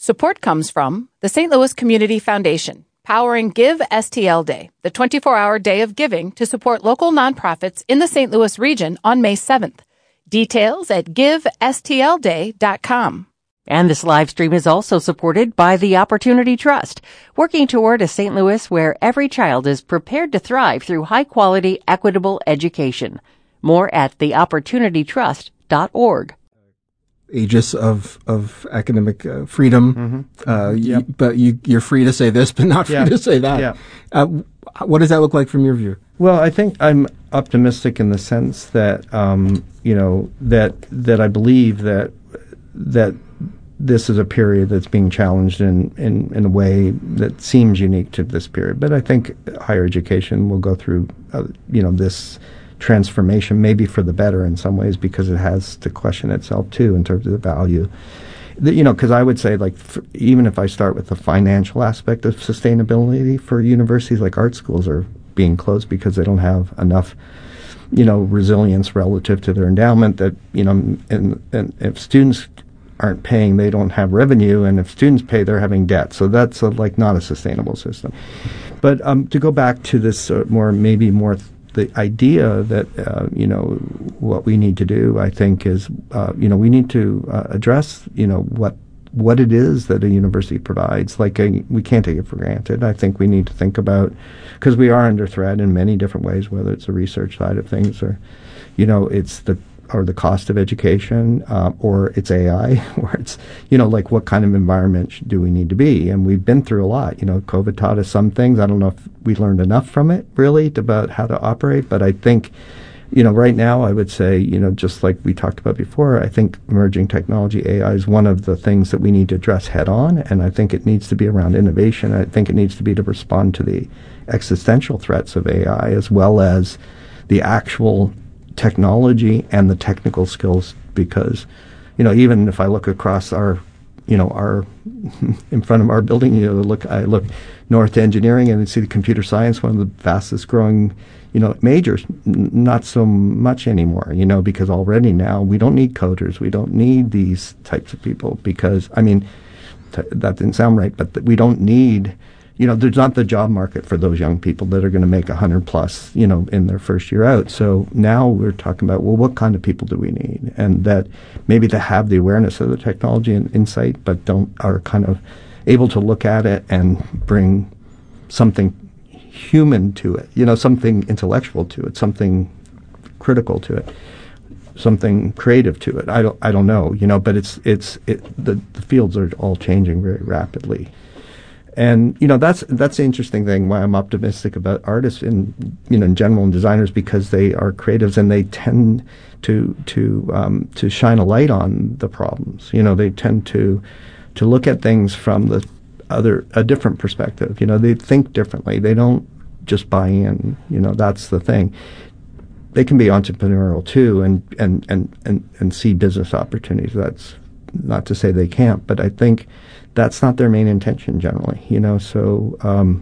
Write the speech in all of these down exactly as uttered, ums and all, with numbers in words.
Support comes from the Saint Louis Community Foundation, powering Give S T L Day, the twenty-four hour day of giving to support local nonprofits in the Saint Louis region on May seventh. Details at give s t l day dot com. And this live stream is also supported by the Opportunity Trust, working toward a Saint Louis where every child is prepared to thrive through high-quality, equitable education. More at the opportunity trust dot org. Aegis of of academic uh, freedom, mm-hmm. uh, yep. you, but you, you're free to say this, but not free yeah. to say that. Yeah. Uh, what does that look like from your view? Well, I think I'm optimistic in the sense that um, you know that that I believe that that this is a period that's being challenged in, in, in a way that seems unique to this period. But I think higher education will go through uh, you know this transformation, maybe for the better in some ways, because it has to question itself too in terms of the value. The, you know, because I would say, like, f- even if I start with the financial aspect of sustainability for universities, like art schools are being closed because they don't have enough, you know, resilience relative to their endowment. That you know, and, and if students aren't paying, they don't have revenue, and if students pay, they're having debt. So that's a, like not a sustainable system. But um, to go back to this uh, more, maybe more. Th- The idea that, uh, you know, what we need to do, I think, is, uh, you know, we need to uh, address, you know, what what it is that a university provides. Like, a, we can't take it for granted. I think we need to think about, because we are under threat in many different ways, whether it's the research side of things or, you know, it's the or the cost of education, uh, or it's A I, or it's, you know, like what kind of environment sh- do we need to be? And we've been through a lot. You know, COVID taught us some things. I don't know if we learned enough from it, really, to, about how to operate. But I think, you know, right now I would say, you know, just like we talked about before, I think emerging technology, A I, is one of the things that we need to address head on. And I think it needs to be around innovation. I think it needs to be to respond to the existential threats of A I, as well as the actual technology and the technical skills, because, you know, even if I look across our, you know, our, in front of our building, you know, look, I look north to engineering and see the computer science, one of the fastest growing, you know, majors, n- not so much anymore, you know, because already now we don't need coders. We don't need these types of people because, I mean, t- that didn't sound right, but th- we don't need, you know, there's not the job market for those young people that are going to make one hundred plus, you know, in their first year out. So now we're talking about, well, what kind of people do we need? And that maybe they have the awareness of the technology and insight, but don't are kind of able to look at it and bring something human to it, you know, something intellectual to it, something critical to it, something creative to it. I don't, I don't know, you know, but it's, it's, it, the, the fields are all changing very rapidly. And, you know, that's that's the interesting thing, why I'm optimistic about artists in, you know, in general, and designers, because they are creatives and they tend to to um, to shine a light on the problems. You know, they tend to to look at things from the other a different perspective. You know, they think differently. They don't just buy in. You know, that's the thing. They can be entrepreneurial too, and and and and, and see business opportunities. That's not to say they can't, but I think that's not their main intention generally, you know. So, um,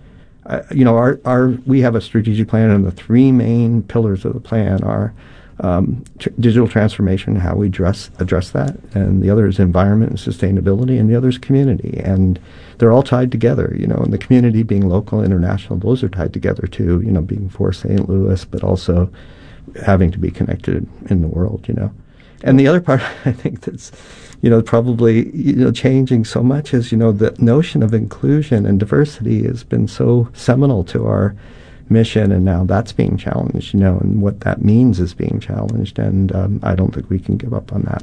uh, you know, our our we have a strategic plan, and the three main pillars of the plan are um, tr- digital transformation, how we address address that, and the other is environment and sustainability, and the other is community, and they're all tied together, you know. And the community being local, international, those are tied together too, you know, being for Saint Louis, but also having to be connected in the world, you know. And the other part, I think, that's, you know, probably, you know, changing so much is, you know, the notion of inclusion and diversity has been so seminal to our mission, and now that's being challenged, you know, and what that means is being challenged, and um, I don't think we can give up on that.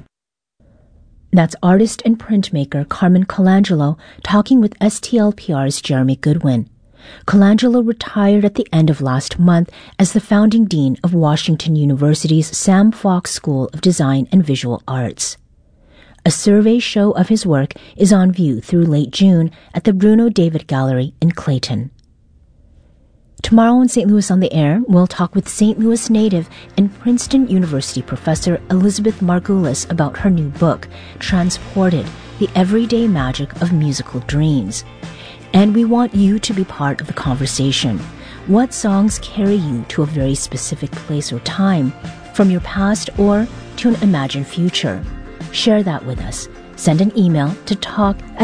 That's artist and printmaker Carmen Colangelo talking with S T L P R's Jeremy Goodwin. Colangelo retired at the end of last month as the founding dean of Washington University's Sam Fox School of Design and Visual Arts. A survey show of his work is on view through late June at the Bruno David Gallery in Clayton. Tomorrow on Saint Louis on the Air, we'll talk with Saint Louis native and Princeton University professor Elizabeth Margulis about her new book, Transported, The Everyday Magic of Musical Dreams. And we want you to be part of the conversation. What songs carry you to a very specific place or time, from your past or to an imagined future? Share that with us. Send an email to talk at